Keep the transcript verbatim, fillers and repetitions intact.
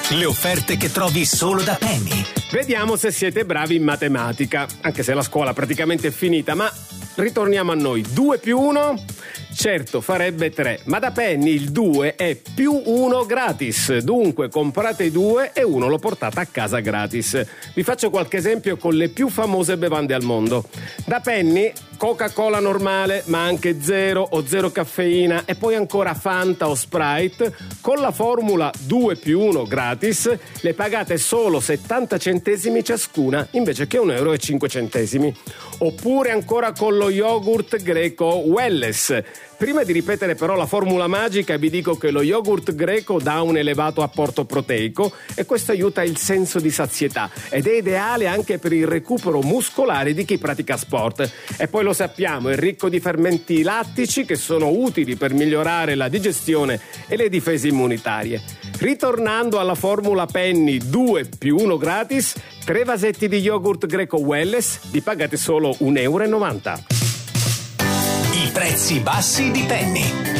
Le offerte che trovi solo da Penny. Vediamo se siete bravi in matematica, anche se la scuola praticamente è finita, ma ritorniamo a noi. due più uno? Certo, farebbe tre, ma da Penny il due è più uno gratis, dunque comprate due e uno lo portate a casa gratis. Vi faccio qualche esempio con le più famose bevande al mondo. Da Penny Coca-Cola normale, ma anche zero o zero caffeina, e poi ancora Fanta o Sprite, con la formula due più uno gratis le pagate solo settanta centesimi ciascuna invece che un euro e cinque centesimi. Oppure ancora con lo yogurt greco Welless. Prima di ripetere però la formula magica vi dico che lo yogurt greco dà un elevato apporto proteico e questo aiuta il senso di sazietà ed è ideale anche per il recupero muscolare di chi pratica sport. E poi lo sappiamo, è ricco di fermenti lattici che sono utili per migliorare la digestione e le difese immunitarie. Ritornando alla formula Penny due più uno gratis, tre vasetti di yogurt greco Welless vi pagate solo un euro e novanta. I prezzi bassi di Penny.